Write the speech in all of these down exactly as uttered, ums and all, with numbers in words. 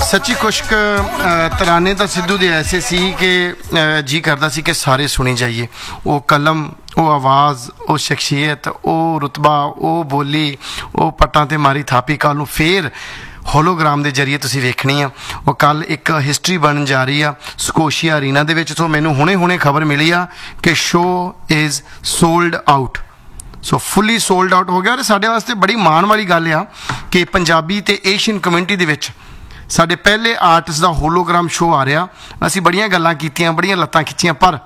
सच्ची खुश्क तराने तो सिद्धू दे ऐसे सी कि जी करता सी कि सारे सुनी जाइए। वो कलम, वो आवाज़, वो शख्सियत, वो रुतबा, वो बोली, वो पट्टां ते मारी थापी कल नूं फिर होलोग्राम के जरिए तुसीं वेखनी आ। वो कल एक हिस्टरी बन जा रही आ स्कोशिया अरीना दे विच। तो मैनूं हुणे हुणे खबर मिली आ कि show is sold out, so fully sold out हो गया। और साडे वास्ते बड़ी माण वाली गल आ कि पंजाबी ते एशियन कम्यूनिटी दे विच साडे पहले आर्टिस्ट का होलोग्राम शो आ रहा। असीं बड़ियां गल्लां कीतियां, बड़ियां लत्तां खिच्चियां, पर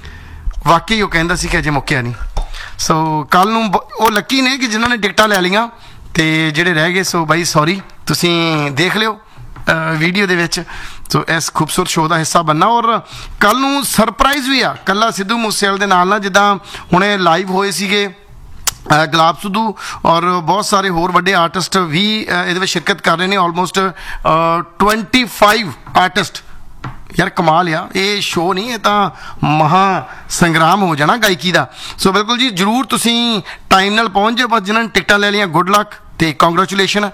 वाकई वो कहंदा सी कि अजे मुक्किया नहीं। सो कल नूं वो लकी ने कि जिन्होंने टिकटां लै लियां ते जिहड़े रह गए सो बाई सॉरी, तुसीं देख लिओ वीडियो दे विच। सो इस खूबसूरत शो का हिस्सा बनना। और कल नूं सरप्राइज़ भी आ कल्ला सिद्धू मूसेवाले दे नाल ना, जिद्दां हुणे लाइव होए सीगे गुलाब सिद्धू और बहुत सारे होर वड्डे आर्टिस्ट भी ये शिरकत कर रहे हैं। Almost twenty five artist. यार कमाल आ, ये शो नहीं, ये तो महा संग्राम हो जाना गायकी का। सो बिल्कुल जी जरूर तुसीं टाइम नाल पहुँच जाओ। बस जिन्होंने टिकटां ले लिया गुड लक तो कॉन्ग्रेचुलेशन।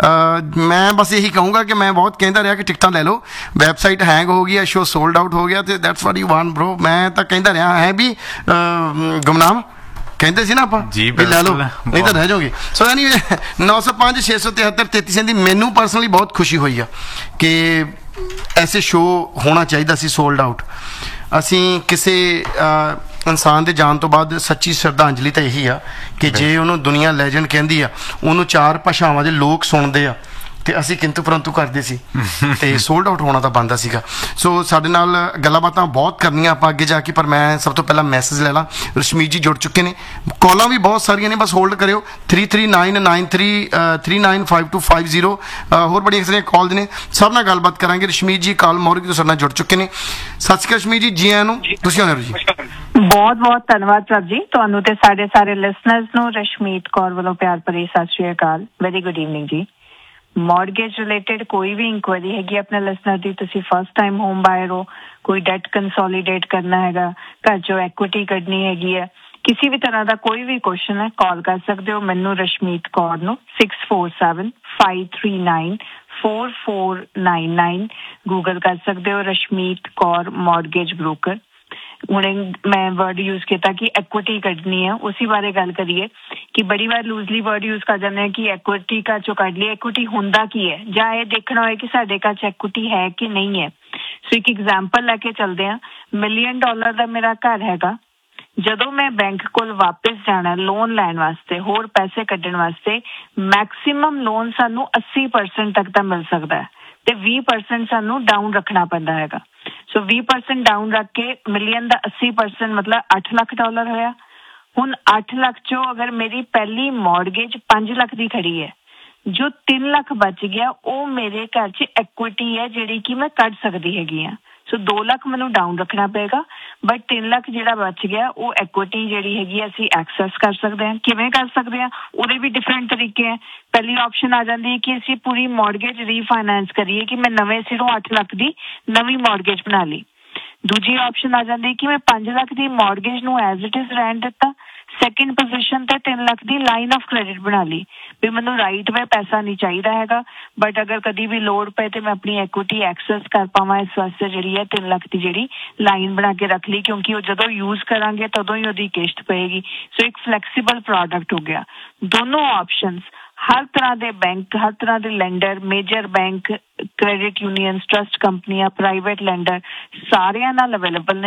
मैं बस यही कहूँगा कि मैं बहुत कहता रहा कि टिकटां ले लो, वैबसाइट हैंग हो गई, शो सोल्ड आउट हो गया, तो that's what you want bro. मैं तो कहता रहा है भी गुमनाम कहते सी ना आप भी लै लो नहीं तो रह जाओगे। सो एनी नौ सौ पाँच छे सौ तिहत्तर तेती सौ की मैनू परसनली बहुत खुशी हुई है कि ऐसे शो होना चाहिए सी सोल्ड आउट। असी किसी इंसान के जान तो बाद सच्ची श्रद्धांजलि तो यही आ कि जे उन्होंने दुनिया लैजेंड कहती आ, उन्होंने चार भाषावां के लोग सुनते आ तो असी किंतु परंतु करते सी ते सोल्ड आउट होना तो बनता सीगा। सो साडे नाल गल्लां बातां बहुत करनियां आपां अगे जाके, पर मैं सब तो पहला मैसेज ले ला। रश्मीत जी जुड़ चुके हैं, कॉलां भी बहुत सारियां ने, बस होल्ड करियो three three nine nine three three nine five to five zero. होर बड़ियां सारियां कॉल ने, सब नाल गलबात करांगे। रश्मीत जी काल मौर्ग तो साडे नाल जुड़ चुके हैं। सत श्री अकाल रश्मीत जी, जी आयां नूं, तुसीं आउणा जी। बहुत बहुत धन्यवाद सर जी, तुहानूं ते साडे सारे लिसनर्स नूं रश्मीत कौर वालों प्यार भरी सत श्री अकाल। वेरी गुड ईवनिंग जी। मॉर्गेज रिलेटेड कोई भी इंक्वायरी हैगी अपने लिसनर की, तुसी फर्स्ट टाइम होम बायर हो, कोई डेट कंसोलीडेट करना हैगा, घर चो एक्विटी कढनी हैगी है, किसी भी तरह का कोई भी क्वेश्चन है, कॉल कर सकते हो मैनू रश्मीत कौर नूं six four seven five three nine four four nine nine. Google कर सकते हो रश्मीत कौर मॉर्गेज ब्रोकर। हुणे मैं वर्ड यूज किया कि एक्विटी कढनी है, उसी बारे गल करिए कि बड़ी बार लूजली वर्ड यूज कर जाते हैं कि एक्विटी का चो कढ लिया। एक्विटी हुंदा की है, जां ये देखना होए कि साडे घर च एक्विटी है कि नहीं है। सो एक एग्जाम्पल लैके चलते हैं। मिलियन डॉलर का मेरा घर हैगा, जदों मैं बैंक कोल वापस जाना लोन लैण वास्ते, होर पैसे कढण वास्ते, मैक्सीमम लोन सानू अस्सी परसेंट तक का मिल सकता है ते बीस परसेंट सानू डाउन रखना पैंदा हैगा। सो बीस परसेंट डाउन रख के मिलियन का अस्सी परसेंट मतलब अठ लाख डॉलर होया। हुण अठ लाख चो अगर मेरी पहली मॉर्गेज पांच लाख की खड़ी है, जो तीन लाख बच गया वो मेरे घर च एक्विटी है जिहड़ी कि मैं कढ सकदी हैगी आ। सो दो लाख मैनू डाउन रखना पेगा, बट तीन लाख जिहड़ा बच गया वो एक्विटी जिहड़ी हैगी असीं एक्सैस कर सकते हैं। किवें कर सकते हैं, उहदे भी डिफरेंट तरीके हैं। पहली ऑप्शन आ जाती है कि असीं पूरी मॉर्गेज रीफाइनेंस करिए कि मैं नवें सिरों अठ लाख की नवीं मॉर्गेज बना ली। दूजी ऑप्शन आ जाती है कि मैं पांच लाख की मॉर्गेज नूं एज इट इज रहन दिता, सैकेंड पोजीशन ते तीन लाख की लाइन ऑफ क्रेडिट बना ली भी मैनू राइट वे पैसा नहीं चाहिए हैगा, बट अगर कभी भी लोड़ पे तो मैं अपनी एक्विटी एक्सैस कर पावा, इस वास्ते जी है तीन लाख की जी लाइन बना के रख ली, क्योंकि वो जो यूज करांगे तदों ही वो किश्त पेगी। सो एक फ्लैक्सीबल प्रोडक्ट हो गया। दोनों ऑप्शंस हर तरह के बैंक, हर तरह के lender, major bank, credit union, trust कंपनियां, प्राइवेट लेंडर सारियां नाल अवेलेबल ने।